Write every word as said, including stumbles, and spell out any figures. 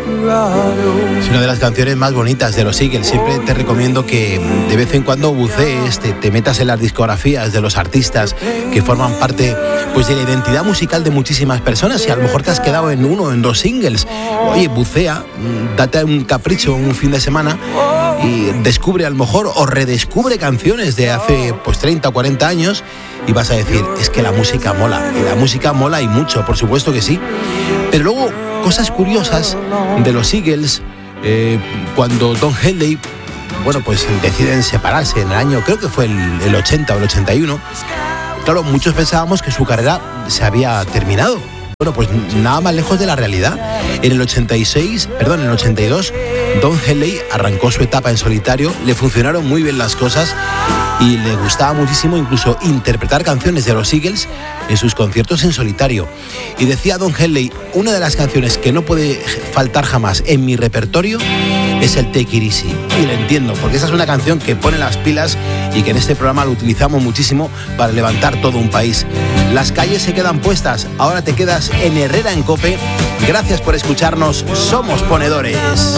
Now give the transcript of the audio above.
Es una de las canciones más bonitas de los Eagles. Siempre te recomiendo que de vez en cuando bucees, te, te metas en las discografías de los artistas que forman parte pues de la identidad musical de muchísimas personas. Y a lo mejor te has quedado en uno o en dos singles. Oye, bucea, date un capricho un fin de semana y descubre a lo mejor o redescubre canciones de hace pues treinta o cuarenta años y vas a decir, es que la música mola. Y la música mola y mucho, por supuesto que sí. Pero luego, cosas curiosas de los Eagles, eh, cuando Don Henley, bueno, pues deciden separarse en el año, creo que fue el, el ochenta o el ochenta y uno, claro, muchos pensábamos que su carrera se había terminado. Bueno, pues nada más lejos de la realidad. En el ochenta y seis, perdón, en el ochenta y dos, Don Henley arrancó su etapa en solitario, le funcionaron muy bien las cosas y le gustaba muchísimo incluso interpretar canciones de los Eagles en sus conciertos en solitario. Y decía Don Henley, una de las canciones que no puede faltar jamás en mi repertorio es el Take It Easy. Y lo entiendo, porque esa es una canción que pone las pilas y que en este programa lo utilizamos muchísimo para levantar todo un país. Las calles se quedan puestas, ahora te quedas en Herrera en Cope. Gracias por escucharnos, somos ponedores.